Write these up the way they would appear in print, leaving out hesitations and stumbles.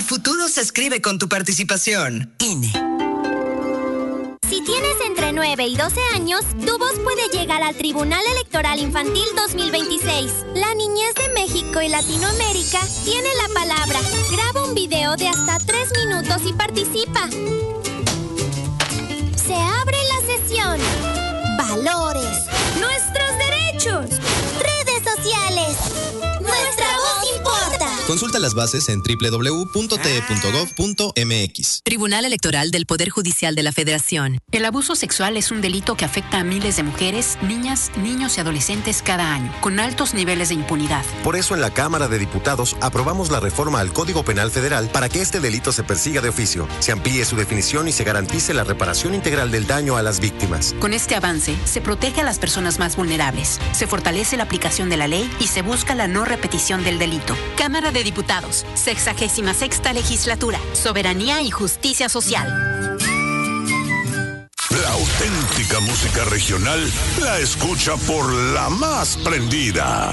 futuro se escribe con tu participación. INE. Si tienes entre 9 y 12 años, tu voz puede llegar al Tribunal Electoral Infantil 2026. La niñez de México y Latinoamérica tiene la palabra. Graba un video de hasta 3 minutos y participa. Se abre la sesión. Valores. Nuestros derechos. Redes sociales. Nuestra voz importa. Consulta las bases en www.te.gov.mx. Tribunal Electoral del Poder Judicial de la Federación. El abuso sexual es un delito que afecta a miles de mujeres, niñas, niños y adolescentes cada año, con altos niveles de impunidad. Por eso en la Cámara de Diputados aprobamos la reforma al Código Penal Federal para que este delito se persiga de oficio, se amplíe su definición y se garantice la reparación integral del daño a las víctimas. Con este avance, se protege a las personas más vulnerables, se fortalece la aplicación de la ley y se busca la no repetición del delito. Cámara de Diputados, 66ª Legislatura, Soberanía y Justicia Social. La auténtica música regional la escucha por la más prendida.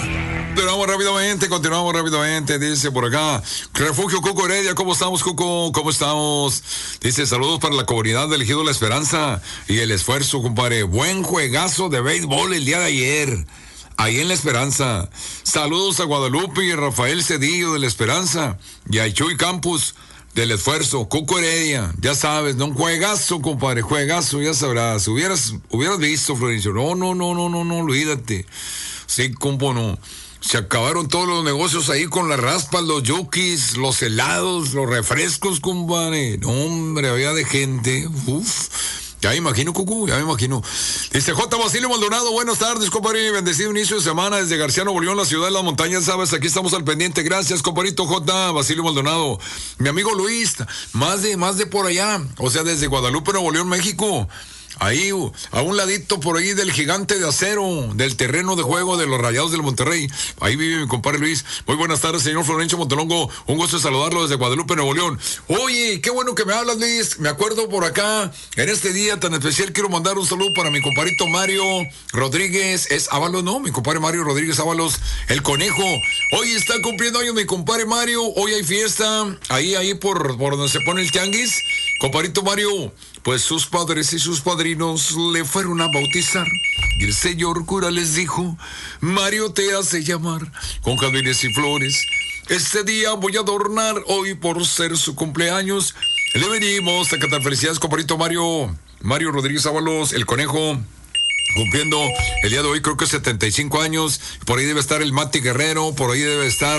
Continuamos rápidamente, dice por acá, Refugio Cuco Heredia, ¿cómo estamos, Cuco? ¿Cómo estamos? Dice, saludos para la comunidad de Elegido La Esperanza y el esfuerzo, compadre. Buen juegazo de béisbol el día de ayer, ahí en La Esperanza. Saludos a Guadalupe y a Rafael Cedillo de La Esperanza y a Chuy Campos del esfuerzo, Cuco Heredia, ya sabes, no, un juegazo, compadre, juegazo, ya sabrás, hubieras visto, Florencio, no, olvídate, sí, compo, no, se acabaron todos los negocios ahí con las raspas, los yukis, los helados, los refrescos, compadre, no, hombre, había de gente, ya me imagino, Cucu, ya me imagino. Dice J. Basilio Maldonado, buenas tardes, compadre, bendecido inicio de semana desde García, Nuevo León, la ciudad de las montañas, sabes, aquí estamos al pendiente, gracias, compadrito J. Basilio Maldonado. Mi amigo Luis, más de por allá, o sea, desde Guadalupe, Nuevo León, México. Ahí, a un ladito por ahí del Gigante de Acero, del terreno de juego de los Rayados del Monterrey. Ahí vive mi compadre Luis. Muy buenas tardes, señor Florencio Montelongo. Un gusto de saludarlo desde Guadalupe, Nuevo León. Oye, qué bueno que me hablas, Luis. Me acuerdo por acá, en este día tan especial, quiero mandar un saludo para mi compadrito Mario Rodríguez. Es Ábalos, ¿no? Mi compadre Mario Rodríguez Ábalos, el conejo. Hoy está cumpliendo años mi compadre Mario. Hoy hay fiesta. Ahí por donde se pone el tianguis. Compadrito Mario, pues sus padres y sus padrinos le fueron a bautizar. Y el señor cura les dijo, Mario te hace llamar con jardines y flores. Este día voy a adornar hoy por ser su cumpleaños. Le venimos a cantar felicidades, compadrito Mario Rodríguez Ábalos, el conejo. Cumpliendo el día de hoy creo que 75 años, por ahí debe estar el Mati Guerrero, por ahí debe estar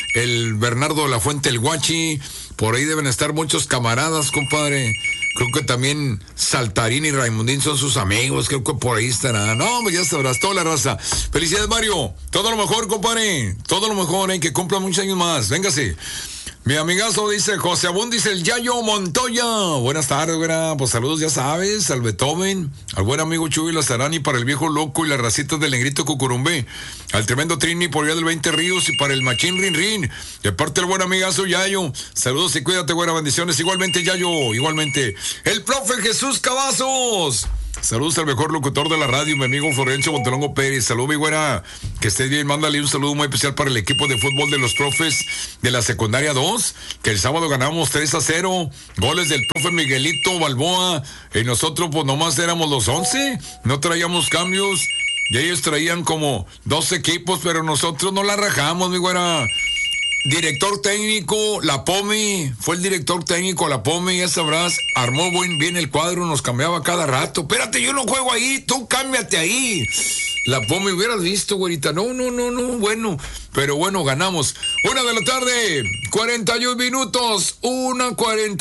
el Bernardo de la Fuente, el Guachi, por ahí deben estar muchos camaradas, compadre. Creo que también Saltarín y Raimundín son sus amigos, creo que por ahí estarán. No, pues ya sabrás, toda la raza. Felicidades, Mario, todo lo mejor, compadre, todo lo mejor, que cumpla muchos años más, véngase. Mi amigazo dice, José Abún, dice el Yayo Montoya. Buenas tardes, güera. Pues saludos, ya sabes, al Beethoven, al buen amigo Chuy Lazarani, para el viejo loco y las racitas del Negrito Cucurumbé, al tremendo Trini por allá del 20 Ríos y para el Machín Rin Rin. De parte del buen amigazo Yayo. Saludos y cuídate, güera. Bendiciones. Igualmente, Yayo, igualmente. El profe Jesús Cavazos. Saludos al mejor locutor de la radio, mi amigo Florencio Montelongo Pérez. Saludos, mi güera. Que estés bien. Mándale un saludo muy especial para el equipo de fútbol de los profes de la secundaria 2, que el sábado ganamos 3-0. Goles del profe Miguelito Balboa. Y nosotros, pues nomás éramos los 11. No traíamos cambios. Y ellos traían como 2 equipos, pero nosotros no la rajamos, mi güera. Director técnico, la POMI, fue el director técnico, la POMI, ya sabrás, armó bien el cuadro, nos cambiaba cada rato. Espérate, yo no juego ahí, tú cámbiate ahí. La POMI, hubieras visto, güerita. No, bueno, pero bueno, ganamos. 1 de la tarde, 41 minutos,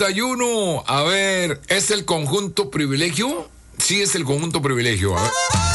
1:41. A ver, ¿es el conjunto privilegio? Sí, es el conjunto privilegio, a ver.